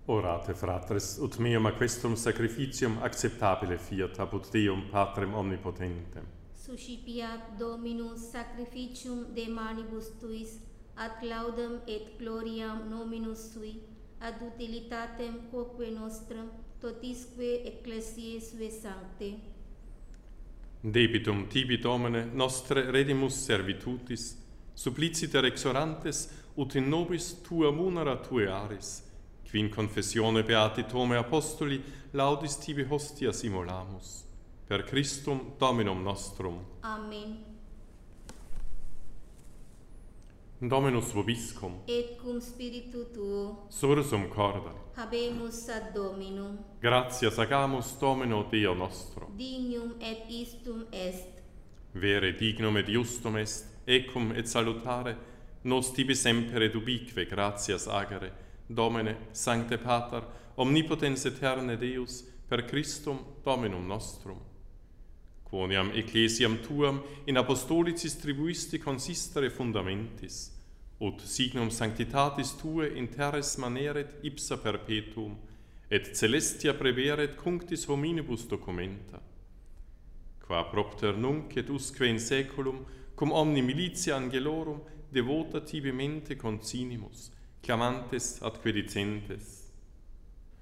Orate, fratres, ut meum a questum sacrificium acceptabile fiat apud Deum Patrem omnipotentem. Suscipiat Dominus sacrificium de manibus tuis, ad laudem et gloriam nominus sui, ad utilitatem quoque nostram, totisque ecclesiae sue sancte. Debitum tibi, Domine, nostre redimus servitutis, suppliciter exorantes, ut in nobis tua munera tue aris, qui in confessione beati Tome Apostoli laudis tibi hostias immolamus. Per Christum Dominum nostrum. Amen. Dominus vobiscum. Et cum spiritu tuo, Sursum corda. habemus ad Dominum. Gratias agamus Domino Deo nostro. Dignum et istum est. Vere dignum et justum est, ecum et salutare, nos tibi semper ubique gratias agere, Domine, Sancte Pater, omnipotens aeterne Deus, per Christum Dominum nostrum. Quoniam ecclesiam tuam in apostolicis tribuisti consistere fundamentis, ut signum sanctitatis tuae in terris maneret ipsa perpetuum, et celestia preveret cunctis hominibus documenta. Qua propter nunc et usque in saeculum, cum omni militia angelorum, devota tibi mente consinimus, clamantes ad quedicentes.